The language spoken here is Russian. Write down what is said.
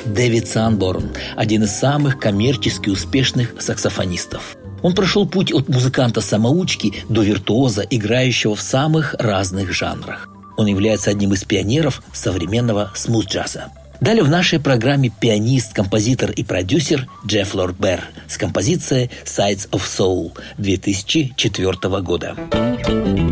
Дэвид Санборн, один из самых коммерчески успешных саксофонистов. Он прошел путь от музыканта-самоучки до виртуоза, играющего в самых разных жанрах. Он является одним из пионеров современного смут-джаза. Далее в нашей программе пианист, композитор и продюсер Джефф Лорд Берр с композицией «Sides of Soul» 2004 года.